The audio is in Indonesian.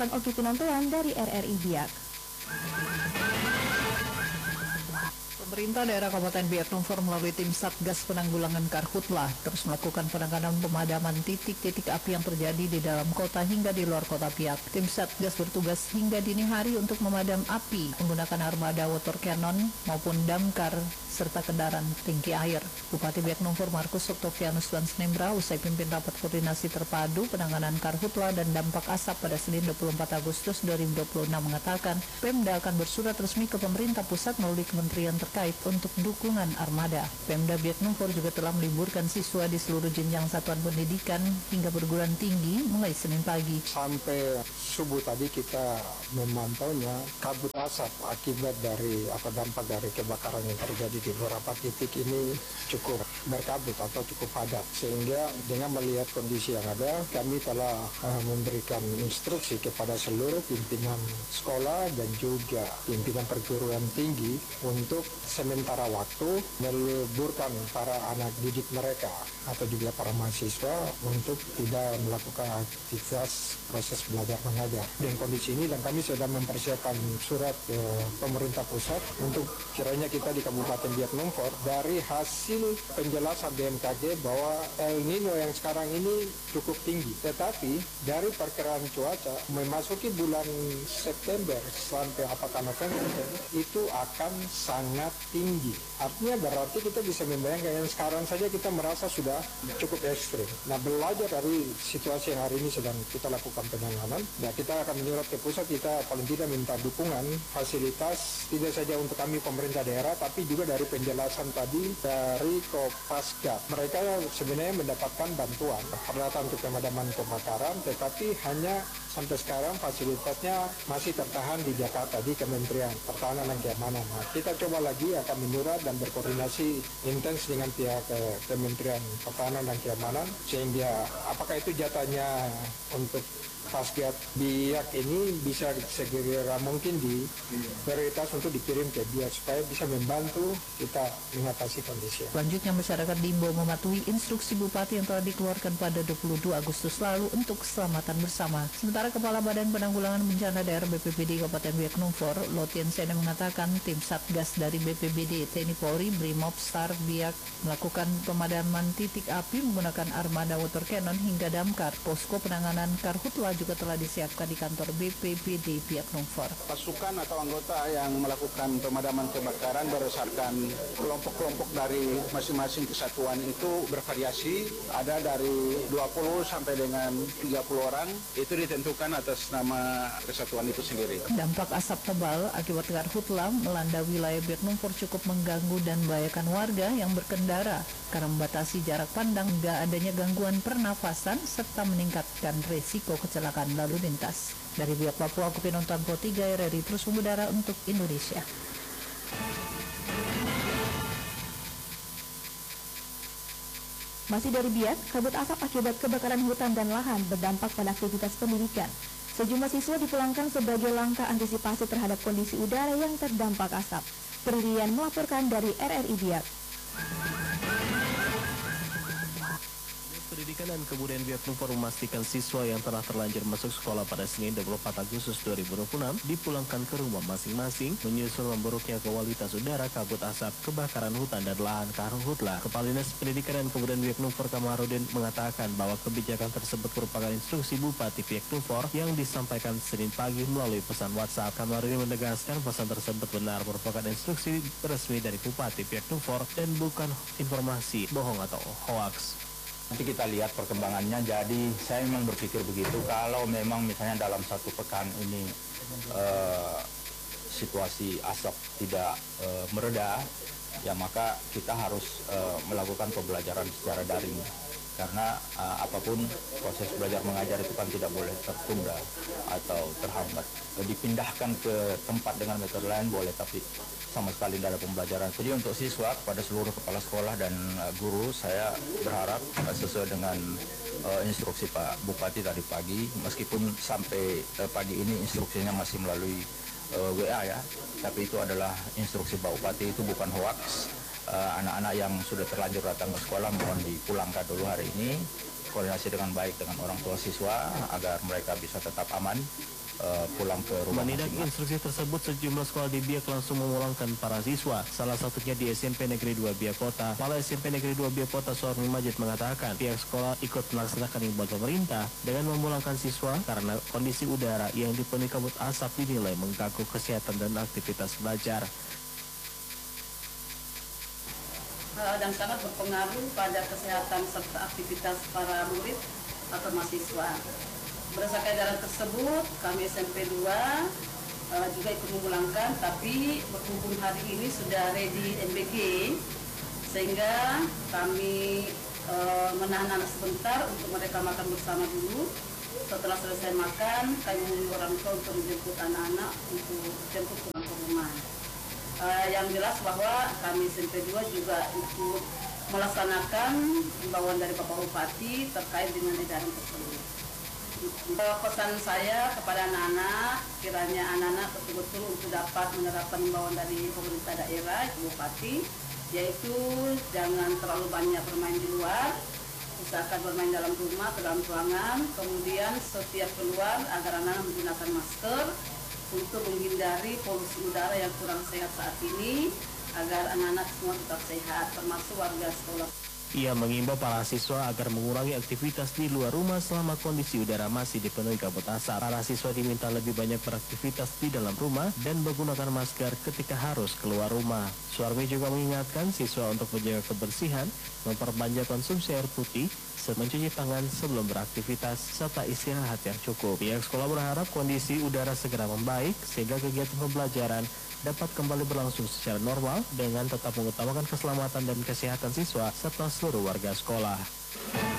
Oki Penontolan dari RRI Biak. Pemerintah daerah Kabupaten Biak Numfor melalui tim Satgas Penanggulangan Karhutlah terus melakukan penanganan pemadaman titik-titik api yang terjadi di dalam kota hingga di luar kota Biak. Tim Satgas bertugas hingga dini hari untuk memadam api menggunakan armada water cannon maupun damkar serta kendaraan tangki air. Bupati Biak Numfor Markus Oktavianus Lansnembra usai pimpin rapat koordinasi terpadu penanganan Karhutlah dan dampak asap pada Senin 24 Agustus 2026 mengatakan Pemda akan bersurat resmi ke pemerintah pusat melalui kementerian terkait untuk dukungan armada. Pemda Biak Numfor juga telah meliburkan siswa di seluruh jenjang satuan pendidikan hingga perguruan tinggi mulai Senin pagi. Sampai subuh tadi kita memantaunya kabut asap akibat dari dampak dari kebakaran yang terjadi di beberapa titik ini cukup berkabut atau cukup padat, sehingga dengan melihat kondisi yang ada kami telah memberikan instruksi kepada seluruh pimpinan sekolah dan juga pimpinan perguruan tinggi untuk sementara waktu meliburkan para anak didik mereka atau juga para mahasiswa untuk tidak melakukan aktivitas proses belajar mengajar. Dengan kondisi ini dan kami sudah mempersiapkan surat ke pemerintah pusat untuk kiranya kita di Kabupaten Biak Numfor dari hasil penjelasan BMKG bahwa El Nino yang sekarang ini cukup tinggi, tetapi dari perkiraan cuaca memasuki bulan September sampai apakah November itu akan sangat tinggi. Artinya berarti kita bisa membayangkan yang sekarang saja kita merasa sudah cukup ekstrim. Nah, belajar dari situasi yang hari ini sedang kita lakukan penanganan, nah kita akan menyurat ke pusat, kita paling tidak minta dukungan fasilitas tidak saja untuk kami pemerintah daerah tapi juga dari penjelasan tadi dari Kopasgat. Mereka sebenarnya mendapatkan bantuan peralatan untuk pemadaman kebakaran, tetapi hanya sampai sekarang fasilitasnya masih tertahan di Jakarta di Kementerian Pertahanan dan Keamanan. Nah, kita coba lagi akan menyurat dan berkoordinasi intens dengan pihak Kementerian Pertahanan dan Keamanan sehingga apakah itu jatahnya untuk Pasgat Biak ini bisa segera mungkin di prioritas untuk dikirim ke Biak supaya bisa membantu kita mengatasi kondisi. Selanjutnya masyarakat diimbau mematuhi instruksi Bupati yang telah dikeluarkan pada 22 Agustus lalu untuk keselamatan bersama. Sementara Kepala Badan Penanggulangan Bencana Daerah BPBD Kabupaten Biak Numfor, Lotien Sene mengatakan tim Satgas dari BPBD, TNI Polri, Brimob, SAR, Biak melakukan pemadaman titik api menggunakan armada water cannon hingga damkar. Posko penanganan Karhutlah juga telah disiapkan di kantor BPBD Biak Numfor. Pasukan atau anggota yang melakukan pemadaman kebakaran berdasarkan kelompok-kelompok dari masing-masing kesatuan itu bervariasi, ada dari 20 sampai dengan 30 orang, itu ditentukan atas nama kesatuan itu sendiri. Dampak asap tebal akibat Karhutlah melanda wilayah Biak Numfor cukup mengganggu dan membahayakan warga yang berkendara karena membatasi jarak pandang hingga adanya gangguan pernafasan serta meningkatkan resiko kecelakaan lalu lintas. Dari Biak Papua, aku Penonton Pro 3 RRI terus mengudara untuk Indonesia. Masih dari Biak, kabut asap akibat kebakaran hutan dan lahan berdampak pada aktivitas pendidikan. Sejumlah siswa dipulangkan sebagai langkah antisipasi terhadap kondisi udara yang terdampak asap. Perilian melaporkan dari RRI Biak. Pendidikan dan Kebudayaan Biak Numfor memastikan siswa yang telah terlanjur masuk sekolah pada Senin 24 Agustus 2026 dipulangkan ke rumah masing-masing menyusul memburuknya kualitas udara, kabut asap, kebakaran hutan dan lahan Karhutlah. Kepala Dinas Pendidikan dan Kebudayaan Biak Numfor Kamarudin mengatakan bahwa kebijakan tersebut merupakan instruksi Bupati Biak Numfor yang disampaikan Senin pagi melalui pesan WhatsApp. Kamarudin menegaskan pesan tersebut benar merupakan instruksi resmi dari Bupati Biak Numfor dan bukan informasi bohong atau hoaks. Nanti kita lihat perkembangannya, jadi saya memang berpikir begitu, kalau memang misalnya dalam satu pekan ini situasi asap tidak mereda, ya maka kita harus melakukan pembelajaran secara daring. Karena apapun proses belajar mengajar itu kan tidak boleh tertunda atau terhambat. Dipindahkan ke tempat dengan metode lain boleh, tapi sama sekali tidak ada pembelajaran. Jadi untuk siswa, kepada seluruh kepala sekolah dan guru, saya berharap sesuai dengan instruksi Pak Bupati tadi pagi, meskipun sampai pagi ini instruksinya masih melalui WA ya, tapi itu adalah instruksi Pak Bupati, itu bukan hoaks. Anak-anak yang sudah terlanjur datang ke sekolah mohon dipulangkan dulu hari ini, koordinasi dengan baik dengan orang tua siswa agar mereka bisa tetap aman pulang ke rumah Menindak masing-masing. instruksi tersebut, sejumlah sekolah di Biak langsung memulangkan para siswa. Salah satunya di SMP Negeri 2 Biak Kota. Kepala SMP Negeri 2 Biak Kota, Suarmi Majid, mengatakan pihak sekolah ikut melaksanakan imbauan pemerintah dengan memulangkan siswa karena kondisi udara yang dipenuhi kabut asap dinilai mengganggu kesehatan dan aktivitas belajar. Dan sangat berpengaruh pada kesehatan serta aktivitas para murid atau mahasiswa. Berdasarkan edaran tersebut, kami SMP 2 juga ikut memulangkan, tapi berhubung hari ini sudah ready MBG, sehingga kami menahan anak sebentar untuk mereka makan bersama dulu. Setelah selesai makan, kami menunggu orang tua untuk menjemput anak-anak untuk jemput pulang ke rumah. Yang jelas bahwa kami SMP 2 juga ikut melaksanakan imbauan dari Bapak Bupati terkait dengan edaran tersebut. Pesan saya kepada anak-anak, kiranya anak-anak betul-betul untuk dapat menerapkan imbauan dari pemerintah daerah, Bupati, yaitu jangan terlalu banyak bermain di luar, usahakan bermain dalam rumah atau dalam ruangan, kemudian setiap keluar agar anak-anak menggunakan masker untuk menghindari polusi udara yang kurang sehat saat ini, agar anak-anak semua tetap sehat, termasuk warga sekolah. Ia mengimbau para siswa agar mengurangi aktivitas di luar rumah selama kondisi udara masih dipenuhi kabut asap. Para siswa diminta lebih banyak beraktivitas di dalam rumah dan menggunakan masker ketika harus keluar rumah. Suarmi juga mengingatkan siswa untuk menjaga kebersihan, memperbanyak konsumsi air putih, mencuci tangan sebelum beraktivitas, serta istirahat yang cukup. Pihak sekolah berharap kondisi udara segera membaik sehingga kegiatan pembelajaran dapat kembali berlangsung secara normal dengan tetap mengutamakan keselamatan dan kesehatan siswa serta seluruh warga sekolah.